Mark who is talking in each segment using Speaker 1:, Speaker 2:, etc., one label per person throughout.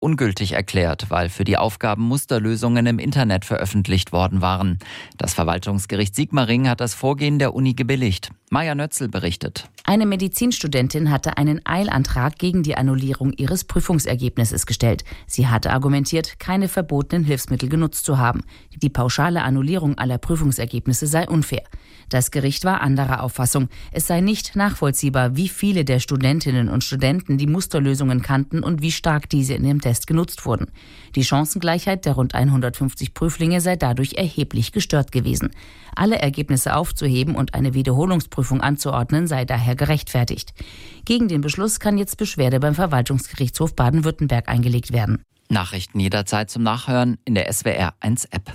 Speaker 1: ungültig erklärt, weil für die Aufgaben Musterlösungen im Internet veröffentlicht worden waren. Das Verwaltungsgericht Sigmaringen hat das Vorgehen der Uni gebilligt. Maja Nötzl berichtet.
Speaker 2: Eine Medizinstudentin hatte einen Eilantrag gegen die Annullierung ihres Prüfungsergebnisses gestellt. Sie hatte argumentiert, keine verbotenen Hilfsmittel genutzt zu haben. Die pauschale Annullierung aller Prüfungsergebnisse sei unfair. Das Gericht war anderer Auffassung. Es sei nicht nachvollziehbar, wie viele der Studentinnen und Studenten die Musterlösungen kannten und wie stark diese in dem Test genutzt wurden. Die Chancengleichheit der rund 150 Prüflinge sei dadurch erheblich gestört gewesen. Alle Ergebnisse aufzuheben und eine Wiederholungsprüfung anzuordnen sei daher gerechtfertigt. Gegen den Beschluss kann jetzt Beschwerde beim Verwaltungsgerichtshof Baden-Württemberg eingelegt werden.
Speaker 1: Nachrichten jederzeit zum Nachhören in der SWR1-App.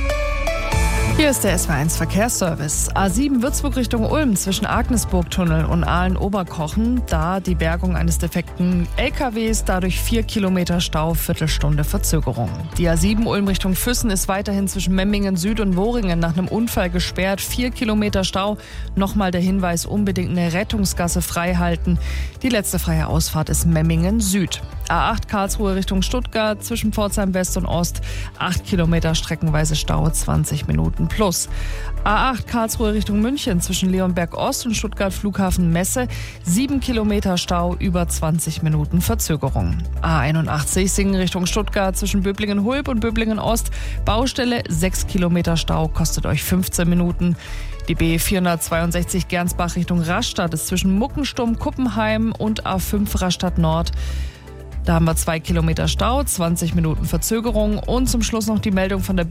Speaker 3: Hier ist der SWR1 Verkehrsservice. A7 Würzburg Richtung Ulm zwischen Agnesburg-Tunnel und Aalen-Oberkochen. Da die Bergung eines defekten LKWs, dadurch 4 Kilometer Stau, Viertelstunde Verzögerung. Die A7 Ulm Richtung Füssen ist weiterhin zwischen Memmingen Süd und Woringen nach einem Unfall gesperrt. 4 Kilometer Stau. Nochmal der Hinweis, unbedingt eine Rettungsgasse frei halten. Die letzte freie Ausfahrt ist Memmingen Süd. A8 Karlsruhe Richtung Stuttgart zwischen Pforzheim West und Ost. 8 Kilometer streckenweise Stau, 20 Minuten plus. A8 Karlsruhe Richtung München zwischen Leonberg Ost und Stuttgart Flughafen Messe. 7 Kilometer Stau, über 20 Minuten Verzögerung. A81 Singen Richtung Stuttgart zwischen Böblingen-Hulb und Böblingen-Ost. Baustelle, 6 Kilometer Stau, kostet euch 15 Minuten. Die B462 Gernsbach Richtung Rastatt ist zwischen Muckensturm, Kuppenheim und A5 Rastatt Nord. Da haben wir 2 Kilometer Stau, 20 Minuten Verzögerung und zum Schluss noch die Meldung von der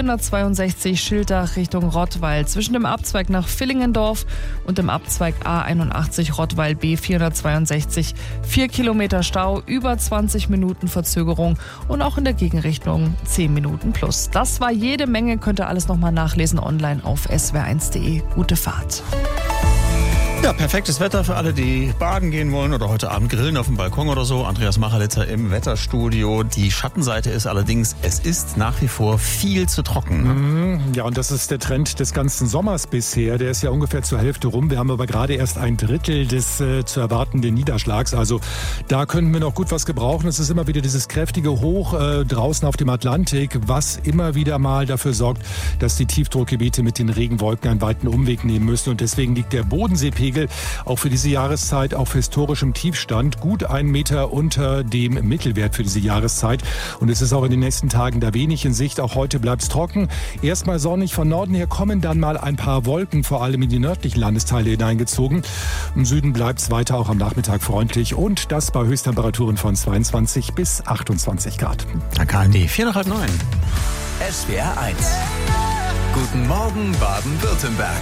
Speaker 3: B462 Schiltach Richtung Rottweil. Zwischen dem Abzweig nach Villingendorf und dem Abzweig A81 Rottweil B462 4 Kilometer Stau, über 20 Minuten Verzögerung und auch in der Gegenrichtung 10 Minuten plus. Das war jede Menge, könnt ihr alles nochmal nachlesen online auf swr1.de. Gute Fahrt.
Speaker 4: Ja, perfektes Wetter für alle, die baden gehen wollen oder heute Abend grillen auf dem Balkon oder so. Andreas Machalitzer im Wetterstudio. Die Schattenseite ist allerdings, es ist nach wie vor viel zu trocken.
Speaker 5: Ja, und das ist der Trend des ganzen Sommers bisher. Der ist ja ungefähr zur Hälfte rum. Wir haben aber gerade erst ein Drittel des zu erwartenden Niederschlags. Also da könnten wir noch gut was gebrauchen. Es ist immer wieder dieses kräftige Hoch draußen auf dem Atlantik, was immer wieder mal dafür sorgt, dass die Tiefdruckgebiete mit den Regenwolken einen weiten Umweg nehmen müssen. Und deswegen liegt der Bodenseepegel auch für diese Jahreszeit auf historischem Tiefstand, gut 1 Meter unter dem Mittelwert für diese Jahreszeit. Und es ist auch in den nächsten Tagen da wenig in Sicht. Auch heute bleibt es trocken. Erstmal sonnig. Von Norden her kommen dann mal ein paar Wolken, vor allem in die nördlichen Landesteile hineingezogen. Im Süden bleibt es weiter auch am Nachmittag freundlich und das bei Höchsttemperaturen von 22 bis 28 Grad.
Speaker 4: Da KND, 8:45.
Speaker 6: SWR1. Guten Morgen Baden-Württemberg.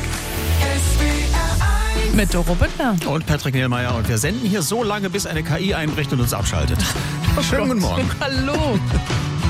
Speaker 3: Mit Doro Büttner.
Speaker 4: Und Patrick Nielmeier. Und wir senden hier so lange, bis eine KI einbricht und uns abschaltet. Schönen guten Morgen.
Speaker 3: Hallo.